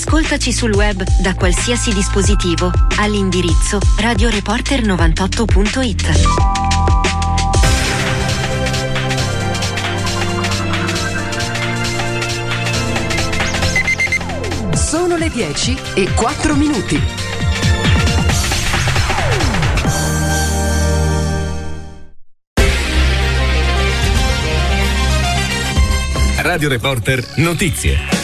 Ascoltaci sul web da qualsiasi dispositivo all'indirizzo radioreporter98.it. Sono le 10:04. Radio Reporter Notizie.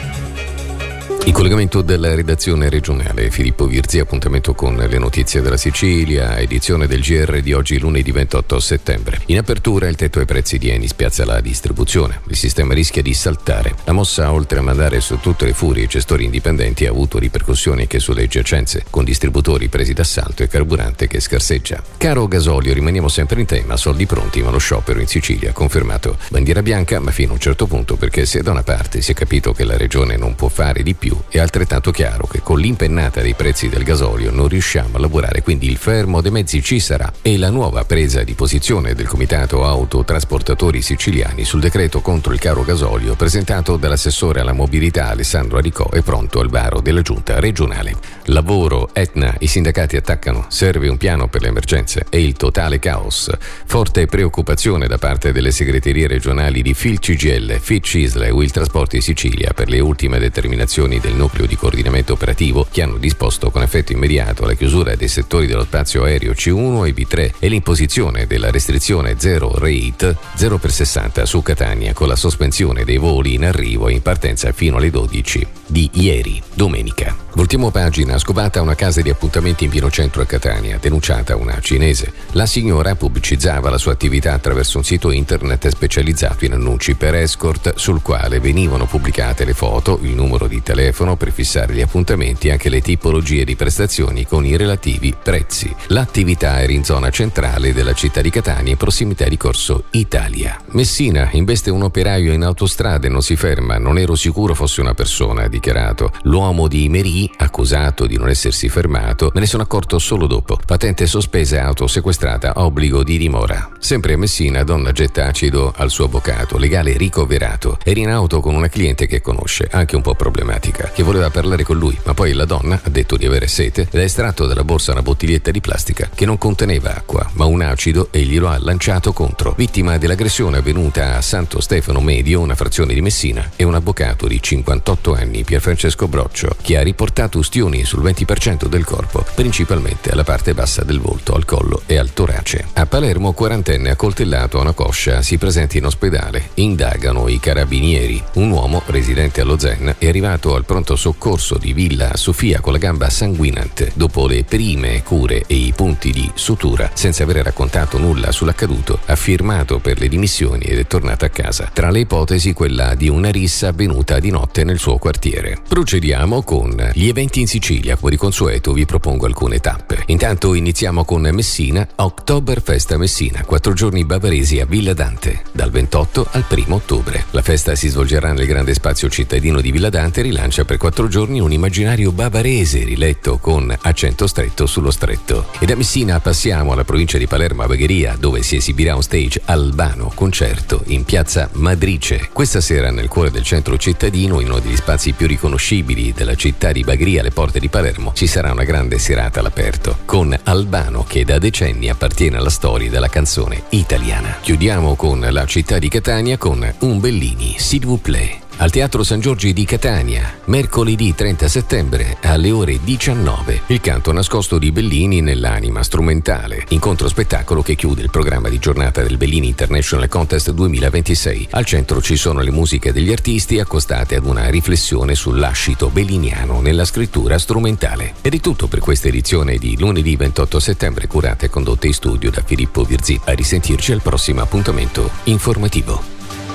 In collegamento della redazione regionale, Filippo Virzi, appuntamento con le notizie della Sicilia, edizione del GR di oggi lunedì 28 settembre. In apertura il tetto ai prezzi di Eni spiazza la distribuzione, il sistema rischia di saltare. La mossa, oltre a mandare su tutte le furie i gestori indipendenti, ha avuto ripercussioni anche sulle giacenze, con distributori presi d'assalto e carburante che scarseggia. Caro gasolio, rimaniamo sempre in tema, soldi pronti ma lo sciopero in Sicilia, confermato. Bandiera bianca, ma fino a un certo punto, perché se da una parte si è capito che la regione non può fare di più, è altrettanto chiaro che con l'impennata dei prezzi del gasolio non riusciamo a lavorare, quindi il fermo dei mezzi ci sarà e la nuova presa di posizione del Comitato Autotrasportatori Siciliani sul decreto contro il caro gasolio presentato dall'assessore alla mobilità Alessandro Aricò è pronto al varo della giunta regionale. Lavoro, Etna, i sindacati attaccano, serve un piano per le emergenze e il totale caos. Forte preoccupazione da parte delle segreterie regionali di FIL-CGIL, FIT-CISL e Will Trasporti Sicilia per le ultime determinazioni del nucleo di coordinamento operativo che hanno disposto con effetto immediato la chiusura dei settori dello spazio aereo C1 e B3 e l'imposizione della restrizione 0 rate 0/60 su Catania con la sospensione dei voli in arrivo e in partenza fino alle 12 di ieri, domenica. Voltiamo pagina, scovata una casa di appuntamenti in pieno centro a Catania, denunciata una cinese. La signora pubblicizzava la sua attività attraverso un sito internet specializzato in annunci per escort sul quale venivano pubblicate le foto, il numero di telefono per fissare gli appuntamenti e anche le tipologie di prestazioni con i relativi prezzi. L'attività era in zona centrale della città di Catania in prossimità di Corso Italia. Messina, investe un operaio in autostrada e non si ferma, non ero sicuro fosse una persona, ha dichiarato. L'uomo di Merì, accusato di non essersi fermato, me ne sono accorto solo dopo. Patente sospesa e auto sequestrata, obbligo di dimora. Sempre a Messina, donna getta acido al suo avvocato, legale ricoverato. Era in auto con una cliente che conosce, anche un po' problematica, che voleva parlare con lui, ma poi la donna ha detto di avere sete ed ha estratto dalla borsa una bottiglietta di plastica che non conteneva acqua, ma un acido e glielo ha lanciato contro. Vittima dell'aggressione avvenuta a Santo Stefano Medio, una frazione di Messina, e un avvocato di 58 anni, Pierfrancesco Broccio, che ha riportato ustioni sul 20% del corpo, principalmente alla parte bassa del volto, al collo e al torace. A Palermo, quarantenne accoltellato a una coscia, si presenta in ospedale. Indagano i carabinieri. Un uomo residente allo Zen è arrivato al pronto soccorso di Villa Sofia con la gamba sanguinante. Dopo le prime cure e i punti di sutura, senza aver raccontato nulla sull'accaduto, ha firmato per le dimissioni ed è tornato a casa. Tra le ipotesi quella di una rissa avvenuta di notte nel suo quartiere. Procediamo con gli eventi in Sicilia. Come di consueto vi propongo alcune tappe. Intanto iniziamo con Messina, Oktoberfest a Messina, 4 giorni bavaresi a Villa Dante, dal 28 al 1 ottobre. La festa si svolgerà nel grande spazio cittadino di Villa Dante e rilancia per 4 giorni un immaginario bavarese riletto con accento stretto sullo stretto. E da Messina passiamo alla provincia di Palermo a Bagheria, dove si esibirà un stage Albano concerto in piazza Madrice. Questa sera nel cuore del centro cittadino, in uno degli spazi più riconoscibili della città di Bagheria, alle porte di Palermo, ci sarà una grande serata all'aperto con Albano, che da decenni appartiene alla storia della canzone italiana. Chiudiamo con la città di Catania con Un Bellini, s'il vous plaît. Al Teatro San Giorgi di Catania, mercoledì 30 settembre alle ore 19. Il canto nascosto di Bellini nell'anima strumentale. Incontro spettacolo che chiude il programma di giornata del Bellini International Contest 2026. Al centro ci sono le musiche degli artisti accostate ad una riflessione sull'ascito belliniano nella scrittura strumentale. Ed è tutto per questa edizione di lunedì 28 settembre, curata e condotta in studio da Filippo Virzi. A risentirci al prossimo appuntamento informativo.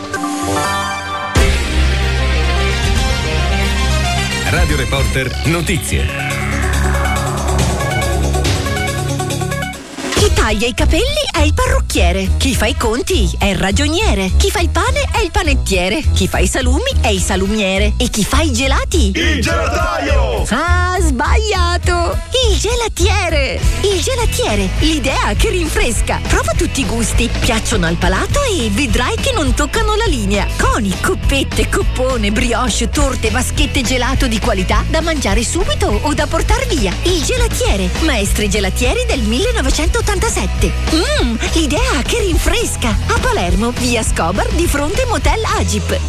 Radio Reporter Notizie. taglia i capelli è il parrucchiere. Chi fa i conti è il ragioniere. Chi fa il pane è il panettiere. Chi fa i salumi è il salumiere. E chi fa i gelati? Il gelataio! Ah, sbagliato! Il gelatiere! Il gelatiere, l'idea che rinfresca. Prova tutti i gusti, piacciono al palato e vedrai che non toccano la linea. Coni, coppette, coppone, brioche, torte, vaschette gelato di qualità da mangiare subito o da portar via. Il gelatiere, maestri gelatieri del 1987. L'idea che rinfresca. A Palermo, via Scobar, di fronte Motel Agip.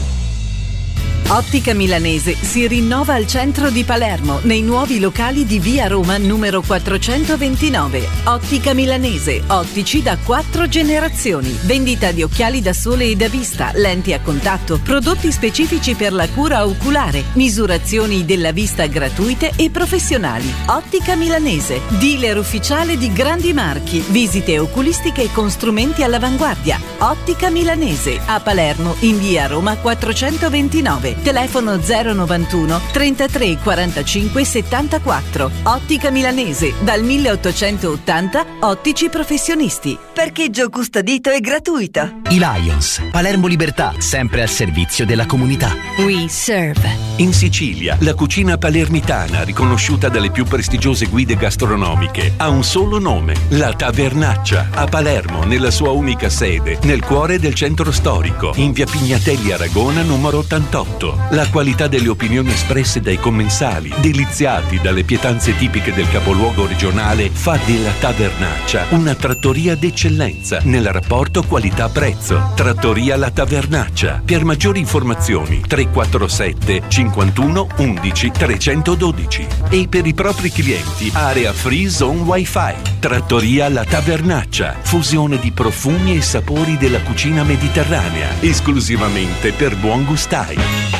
Ottica Milanese si rinnova al centro di Palermo, nei nuovi locali di via Roma numero 429. Ottica Milanese, ottici da 4 generazioni. Vendita di occhiali da sole e da vista, lenti a contatto, prodotti specifici per la cura oculare, misurazioni della vista gratuite e professionali. Ottica Milanese, dealer ufficiale di grandi marchi, visite oculistiche con strumenti all'avanguardia. Ottica Milanese, a Palermo in via Roma 429. Telefono 091 33 45 74. Ottica Milanese, dal 1880, ottici professionisti. Parcheggio custodito e gratuito. I Lions, Palermo Libertà, sempre al servizio della comunità. We serve. In Sicilia, la cucina palermitana, riconosciuta dalle più prestigiose guide gastronomiche, ha un solo nome: La Tavernaccia, a Palermo, nella sua unica sede, nel cuore del centro storico, in via Pignatelli Aragona numero 88. La qualità delle opinioni espresse dai commensali, deliziati dalle pietanze tipiche del capoluogo regionale, fa della Tavernaccia una trattoria d'eccellenza nel rapporto qualità-prezzo. Trattoria La Tavernaccia. Per maggiori informazioni 347 51 11 312. E per i propri clienti area free zone wifi. Trattoria La Tavernaccia. Fusione di profumi e sapori della cucina mediterranea, esclusivamente per buon gustai.